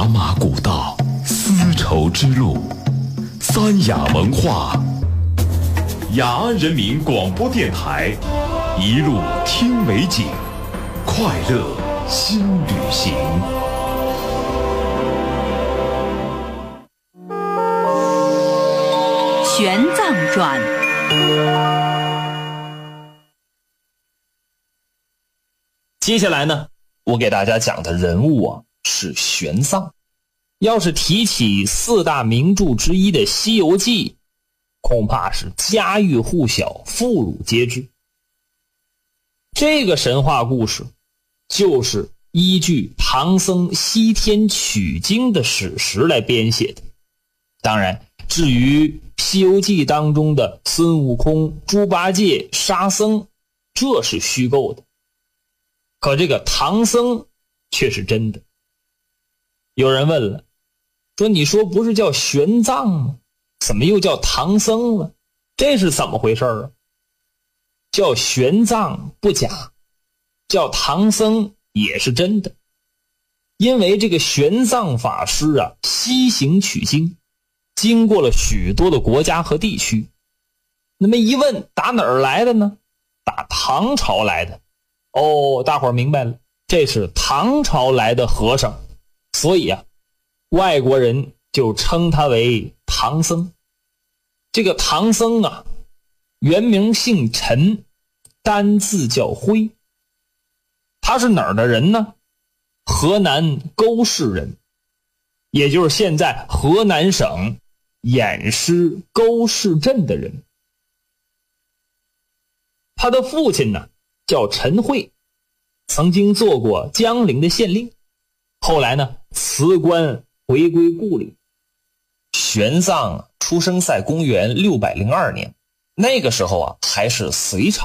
茶马古道，丝绸之路，三雅文化，雅安人民广播电台，一路听美景，快乐新旅行。 玄奘传。 接下来呢，我给大家讲的人物啊是玄奘。要是提起四大名著之一的《西游记》，恐怕是家喻户晓，妇孺皆知。这个神话故事就是依据唐僧西天取经的史实来编写的。当然，至于《西游记》当中的孙悟空、猪八戒、沙僧，这是虚构的。可这个唐僧却是真的。有人问了，说你说不是叫玄奘吗？怎么又叫唐僧了？这是怎么回事啊？叫玄奘不假，叫唐僧也是真的。因为这个玄奘法师啊，西行取经，经过了许多的国家和地区。那么一问，打哪儿来的呢？打唐朝来的。哦，大伙儿明白了，这是唐朝来的和尚，所以啊，外国人就称他为唐僧。这个唐僧啊，原名姓陈，单字叫辉。他是哪儿的人呢？河南沟市人，也就是现在河南省偃师沟市镇的人。他的父亲呢叫陈慧，曾经做过江陵的县令，后来呢辞官回归故里。玄奘出生在公元602年，那个时候啊还是隋朝。